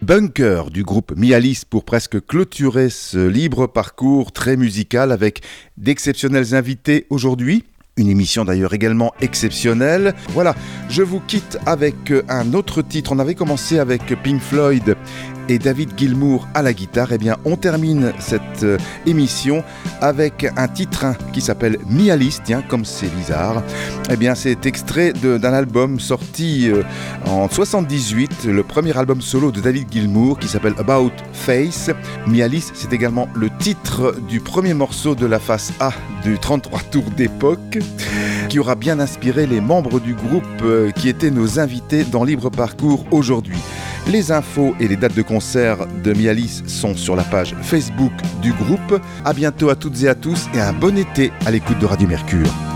Bunker du groupe Mialis pour presque clôturer ce libre parcours très musical avec d'exceptionnels invités aujourd'hui. Une émission d'ailleurs également exceptionnelle. Voilà, je vous quitte avec un autre titre. On avait commencé avec Pink Floyd et David Gilmour à la guitare. Eh bien, on termine cette émission avec un titre qui s'appelle Mialis, tiens, comme c'est bizarre. Eh bien, c'est extrait d'un album sorti en 78, le premier album solo de David Gilmour qui s'appelle About Face. Mialis, c'est également le titre du premier morceau de la face A du 33 tours d'époque, qui aura bien inspiré les membres du groupe qui étaient nos invités dans Libre Parcours aujourd'hui. Les infos et les dates de concert de Mialis sont sur la page Facebook du groupe. À bientôt à toutes et à tous et un bon été à l'écoute de Radio Mercure.